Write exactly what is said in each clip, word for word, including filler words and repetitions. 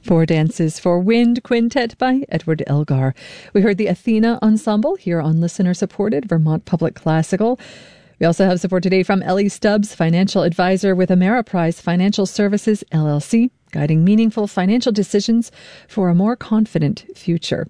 Four Dances for Wind Quintet by Edward Elgar. We heard the Athena Ensemble here on listener-supported Vermont Public Classical. We also have support today from Ellie Stubbs, financial advisor with Ameriprise Financial Services, L L C, guiding meaningful financial decisions for a more confident future.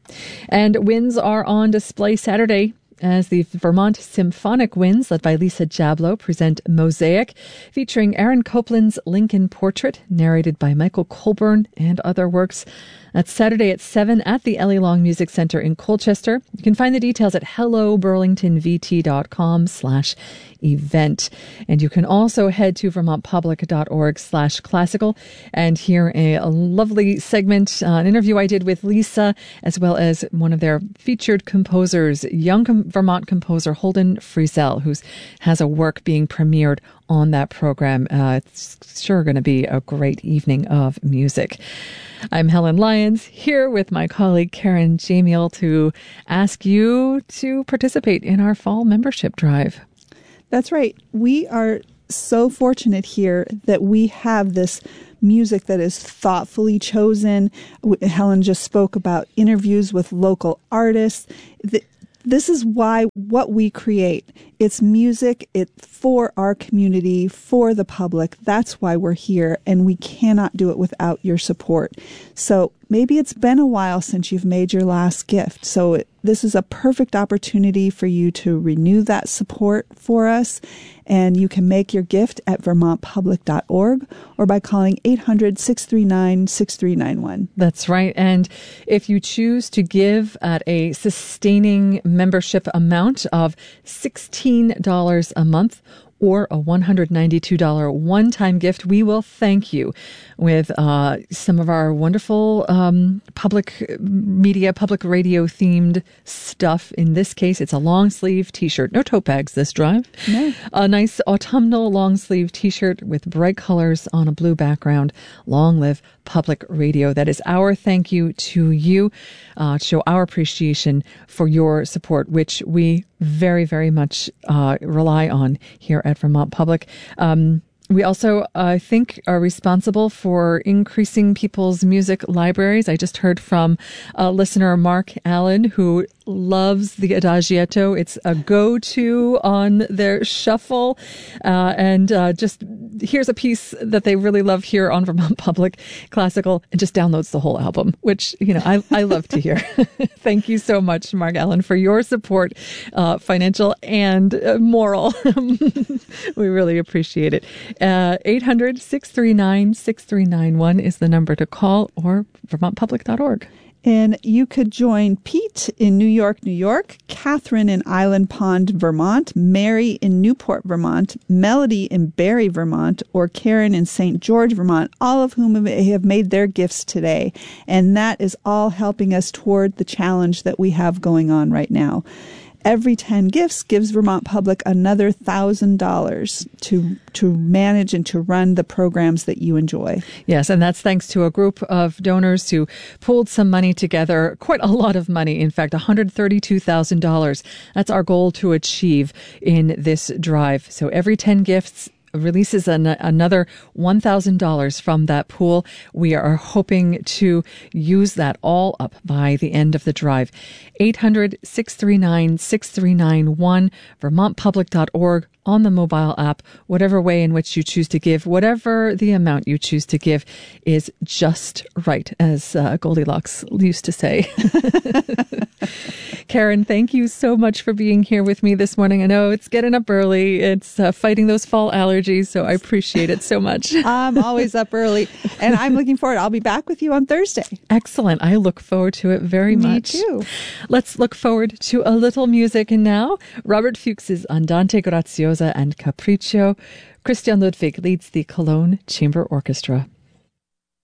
And winds are on display Saturday as the Vermont Symphonic Winds, led by Lisa Jablow, present Mosaic, featuring Aaron Copland's Lincoln Portrait, narrated by Michael Colburn, and other works. That's Saturday at seven at the Ellie Long Music Center in Colchester. You can find the details at hello burlington v t dot com slash event. And you can also head to vermontpublic.org slash classical and hear a, a lovely segment, uh, an interview I did with Lisa, as well as one of their featured composers, young com- Vermont composer Holden Friesel, who has a work being premiered on that program. Uh, it's sure going to be a great evening of music. I'm Helen Lyons, here with my colleague Karen Jamiel to ask you to participate in our fall membership drive. That's right. We are so fortunate here that we have this music that is thoughtfully chosen. Helen just spoke about interviews with local artists. This is why what we create, it's music it for our community, for the public. That's why we're here, and we cannot do it without your support. So maybe it's been a while since you've made your last gift. So it, this is a perfect opportunity for you to renew that support for us. And you can make your gift at vermont public dot org or by calling eight hundred, six three nine, six three nine one. That's right. And if you choose to give at a sustaining membership amount of sixteen dollars a month, or a one hundred ninety-two dollars one-time gift, we will thank you with uh, some of our wonderful um, public media, public radio-themed stuff. In this case, it's a long-sleeve T-shirt. No tote bags this drive. No. A nice autumnal long-sleeve T-shirt with bright colors on a blue background. Long live public radio. That is our thank you to you, uh, to show our appreciation for your support, which we very, very much uh, rely on here at Vermont Public. Um, we also, uh, I think, are responsible for increasing people's music libraries. I just heard from uh, listener Mark Allen, who loves the Adagietto. It's a go-to on their shuffle. Uh, and uh, just here's a piece that they really love here on Vermont Public Classical, and just downloads the whole album, which, you know, I, I love to hear. Thank you so much, Mark Allen, for your support, uh, financial and uh, moral. We really appreciate it. Uh, eight hundred, six three nine, six three nine one is the number to call, or vermont public dot org. And you could join Pete in New York, New York, Catherine in Island Pond, Vermont, Mary in Newport, Vermont, Melody in Barrie, Vermont, or Karen in Saint George, Vermont, all of whom have made their gifts today. And that is all helping us toward the challenge that we have going on right now. Every ten gifts gives Vermont Public another one thousand dollars to to manage and to run the programs that you enjoy. Yes, and that's thanks to a group of donors who pulled some money together, quite a lot of money, in fact, one hundred thirty-two thousand dollars. That's our goal to achieve in this drive. So every ten gifts releases an, another one thousand dollars from that pool. We are hoping to use that all up by the end of the drive. eight hundred, six three nine, six three nine one, vermont public dot org, on the mobile app, whatever way in which you choose to give, whatever the amount you choose to give is just right, as uh, Goldilocks used to say. Karen, thank you so much for being here with me this morning. I know it's getting up early. It's uh, fighting those fall allergies, so I appreciate it so much. I'm always up early, and I'm looking forward. I'll be back with you on Thursday. Excellent. I look forward to it very me much. Me too. Let's look forward to a little music now. Robert Fuchs's Andante Graziosa and Capriccio. Christian Ludwig leads the Cologne Chamber Orchestra.